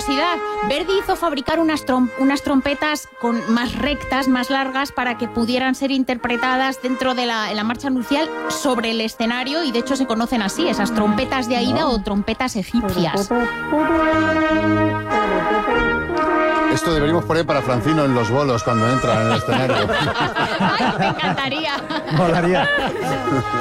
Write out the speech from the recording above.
curiosidad, Verdi hizo fabricar unas trompetas más rectas, más largas, para que pudieran ser interpretadas dentro de la marcha nupcial sobre el escenario, y de hecho se conocen así, esas trompetas de Aida o trompetas egipcias. Esto deberíamos poner para Francino en los bolos cuando entra en el escenario. Ay, me encantaría. Molaría.